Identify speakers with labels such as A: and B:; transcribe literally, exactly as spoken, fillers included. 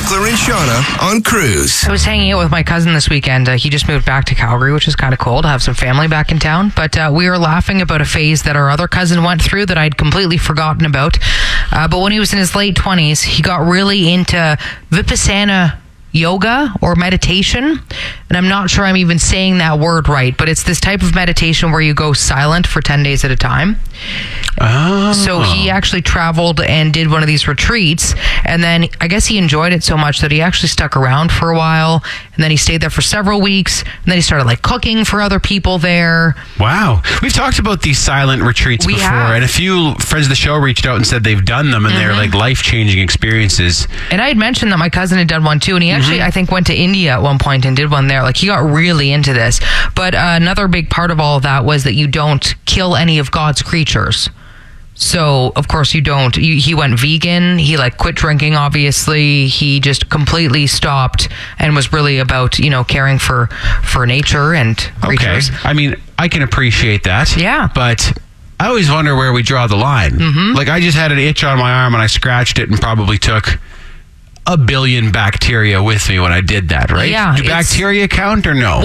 A: Beckler and Shauna on Cruise.
B: I was hanging out with my cousin this weekend. Uh, he just moved back to Calgary, which is kind of cool to have some family back in town. But uh, we were laughing about a phase that our other cousin went through that I'd completely forgotten about. Uh, but when he was in his late twenties, he got really into Vipassana yoga or meditation. And I'm not sure I'm even saying that word right, but it's this type of meditation where you go silent for ten days at a time.
C: Oh.
B: So he actually traveled and did one of these retreats, and then I guess he enjoyed it so much that he actually stuck around for a while, and then he stayed there for several weeks, and then he started like cooking for other people there.
C: Wow. We've talked about these silent retreats
B: We
C: before,
B: have.
C: and a few friends of the show reached out and said they've done them, and
B: Mm-hmm.
C: they're like life-changing experiences.
B: And I had mentioned that my cousin had done one too, and he actually, I think, went to India at one point and did one there. Like, he got really into this. But uh, another big part of all of that was that you don't kill any of God's creatures. So, of course, you don't. You, he went vegan. He, like, quit drinking, obviously. He just completely stopped and was really about, you know, caring for, for nature and creatures.
C: Okay. I mean, I can appreciate that.
B: Yeah.
C: But I always wonder where we draw the line. Mm-hmm. Like, I just had an itch on my arm and I scratched it and probably took a billion bacteria with me when I did that, right?
B: Yeah,
C: Do
B: it's-
C: bacteria count or no?